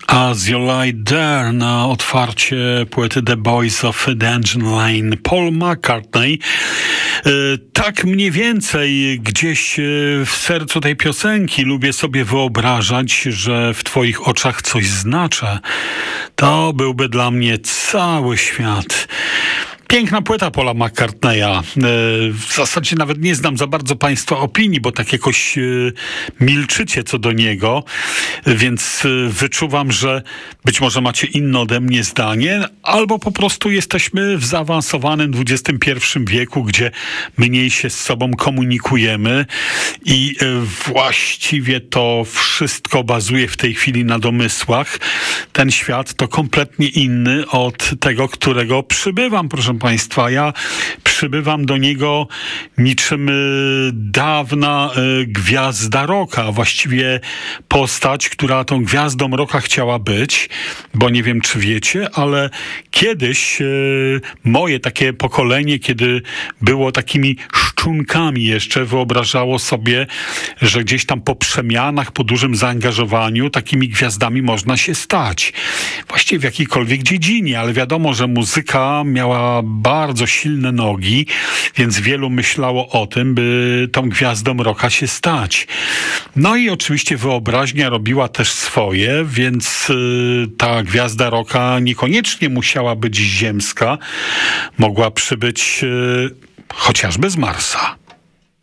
As You Lie There na otwarcie płyty The Boys of Dungeon Lane, Paul McCartney. Tak mniej więcej gdzieś w sercu tej piosenki lubię sobie wyobrażać, że w twoich oczach coś znaczę. To byłby dla mnie cały świat. Piękna płyta Paula McCartneya. W zasadzie nawet nie znam za bardzo państwa opinii, bo tak jakoś milczycie co do niego, więc wyczuwam, że być może macie inne ode mnie zdanie, albo po prostu jesteśmy w zaawansowanym XXI wieku, gdzie mniej się z sobą komunikujemy i właściwie to wszystko bazuje w tej chwili na domysłach. Ten świat to kompletnie inny od tego, którego przybywam, proszę Państwa. Ja przybywam do niego niczym dawna gwiazda rocka, a właściwie postać, która tą gwiazdą rocka chciała być, bo nie wiem, czy wiecie, ale kiedyś moje takie pokolenie, kiedy było takimi szczunkami jeszcze, wyobrażało sobie, że gdzieś tam po przemianach, po dużym zaangażowaniu takimi gwiazdami można się stać. Właściwie w jakiejkolwiek dziedzinie, ale wiadomo, że muzyka miała bardzo silne nogi, więc wielu myślało o tym, by tą gwiazdą rocka się stać. No i oczywiście wyobraźnia robiła też swoje, więc ta gwiazda rocka niekoniecznie musiała być ziemska, mogła przybyć chociażby z Marsa.